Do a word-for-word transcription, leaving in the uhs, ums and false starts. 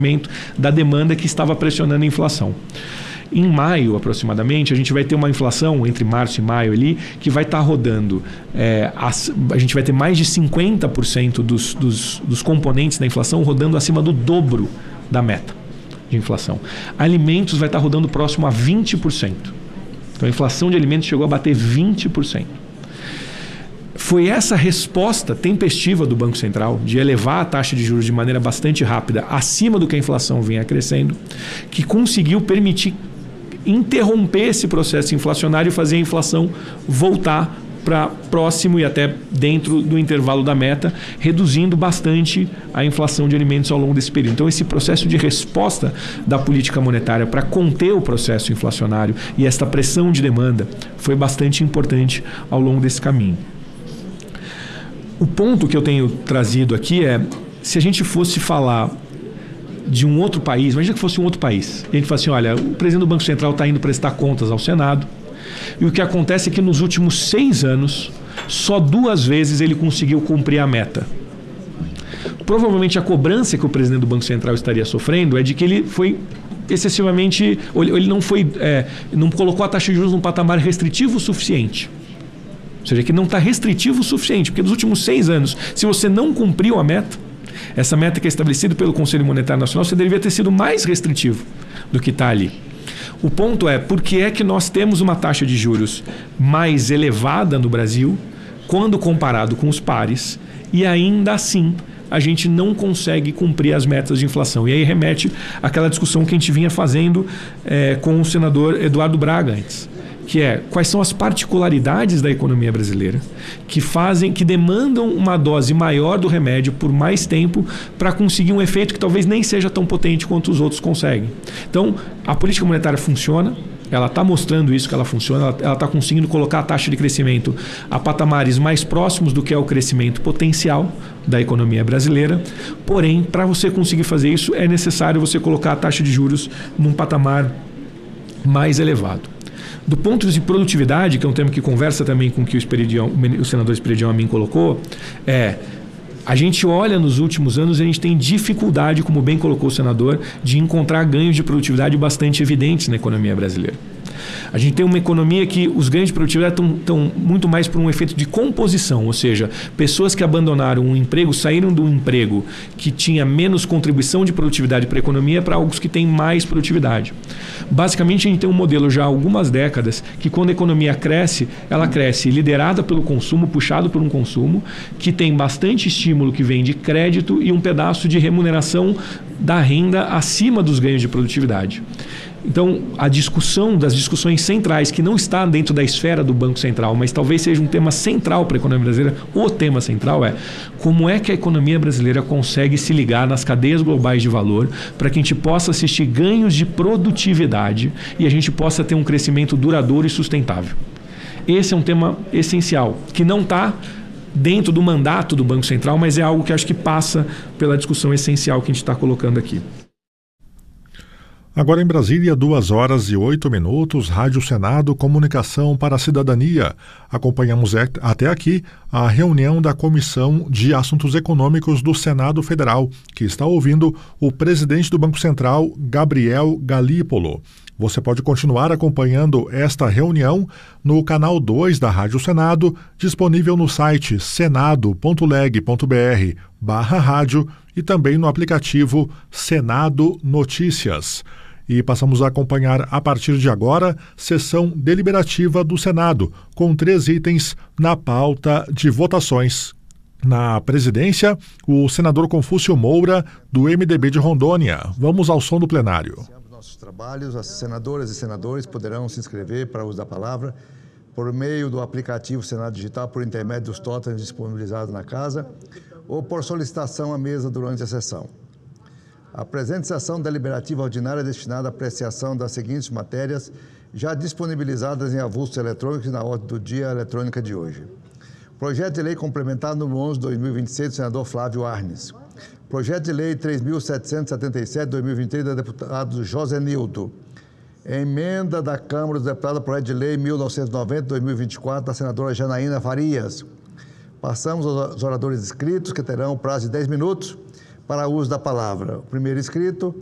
da demanda que estava pressionando a inflação. Em maio, aproximadamente, a gente vai ter uma inflação, entre março e maio ali, que vai estar rodando. É, a, a gente vai ter mais de cinquenta por cento dos, dos, dos componentes da inflação rodando acima do dobro da meta de inflação. Alimentos vai estar rodando próximo a vinte por cento. Então a inflação de alimentos chegou a bater vinte por cento. Foi essa resposta tempestiva do Banco Central de elevar a taxa de juros de maneira bastante rápida, acima do que a inflação vinha crescendo, que conseguiu permitir interromper esse processo inflacionário e fazer a inflação voltar para próximo e até dentro do intervalo da meta, reduzindo bastante a inflação de alimentos ao longo desse período. Então, esse processo de resposta da política monetária para conter o processo inflacionário e esta pressão de demanda foi bastante importante ao longo desse caminho. O ponto que eu tenho trazido aqui é, se a gente fosse falar de um outro país, imagina que fosse um outro país, a gente fala assim, olha, o presidente do Banco Central está indo prestar contas ao Senado, e o que acontece é que nos últimos seis anos, só duas vezes ele conseguiu cumprir a meta. Provavelmente a cobrança que o presidente do Banco Central estaria sofrendo é de que ele foi excessivamente, ele não foi, é, não colocou a taxa de juros num patamar restritivo o suficiente. Ou seja, que não está restritivo o suficiente, porque nos últimos seis anos, se você não cumpriu a meta, essa meta que é estabelecida pelo Conselho Monetário Nacional, você deveria ter sido mais restritivo do que está ali. O ponto é, por que é que nós temos uma taxa de juros mais elevada no Brasil, quando comparado com os pares, e ainda assim a gente não consegue cumprir as metas de inflação? E aí remete àquela discussão que a gente vinha fazendo é, com o senador Eduardo Braga antes, que é quais são as particularidades da economia brasileira que fazem, que demandam uma dose maior do remédio por mais tempo para conseguir um efeito que talvez nem seja tão potente quanto os outros conseguem. Então, a política monetária funciona, ela está mostrando isso que ela funciona, ela está conseguindo colocar a taxa de crescimento a patamares mais próximos do que é o crescimento potencial da economia brasileira. Porém, para você conseguir fazer isso, é necessário você colocar a taxa de juros num patamar mais elevado. Do ponto de produtividade, que é um tema que conversa também com o que o, Esperidião, o senador Esperidião Amin colocou, é, a gente olha nos últimos anos e a gente tem dificuldade, como bem colocou o senador, de encontrar ganhos de produtividade bastante evidentes na economia brasileira. A gente tem uma economia que os ganhos de produtividade estão, estão muito mais por um efeito de composição, ou seja, pessoas que abandonaram um emprego, saíram de um emprego que tinha menos contribuição de produtividade para a economia para algo que tem mais produtividade. Basicamente, a gente tem um modelo já há algumas décadas que quando a economia cresce, ela cresce liderada pelo consumo, puxado por um consumo, que tem bastante estímulo que vem de crédito e um pedaço de remuneração da renda acima dos ganhos de produtividade. Então, a discussão das discussões centrais, que não está dentro da esfera do Banco Central, mas talvez seja um tema central para a economia brasileira, o tema central é como é que a economia brasileira consegue se ligar nas cadeias globais de valor para que a gente possa assistir ganhos de produtividade e a gente possa ter um crescimento duradouro e sustentável. Esse é um tema essencial, que não está dentro do mandato do Banco Central, mas é algo que acho que passa pela discussão essencial que a gente está colocando aqui. Agora em Brasília, duas horas e oito minutos, Rádio Senado, Comunicação para a Cidadania. Acompanhamos até aqui a reunião da Comissão de Assuntos Econômicos do Senado Federal, que está ouvindo o presidente do Banco Central, Gabriel Galípolo. Você pode continuar acompanhando esta reunião no canal dois da Rádio Senado, disponível no site senado.leg.br barra rádio e também no aplicativo Senado Notícias. E passamos a acompanhar a partir de agora sessão deliberativa do Senado, com três itens na pauta de votações. Na presidência, o senador Confúcio Moura, do M D B de Rondônia. Vamos ao som do plenário. Nossos trabalhos, as senadoras e senadores poderão se inscrever para o uso da palavra por meio do aplicativo Senado Digital, por intermédio dos totens disponibilizados na casa, ou por solicitação à mesa durante a sessão. A presente sessão deliberativa ordinária é destinada à apreciação das seguintes matérias, já disponibilizadas em avulsos eletrônicos na ordem do dia eletrônica de hoje. Projeto de lei complementar número onze de dois mil e vinte e seis do senador Flávio Arnes. Projeto de lei três mil setecentos e setenta e sete de dois mil e vinte e três do deputado José Nilton. Emenda da Câmara dos Deputados, projeto de lei mil novecentos e noventa de dois mil e vinte e quatro da senadora Janaína Farias. Passamos aos oradores inscritos, que terão prazo de dez minutos para uso da palavra. O primeiro inscrito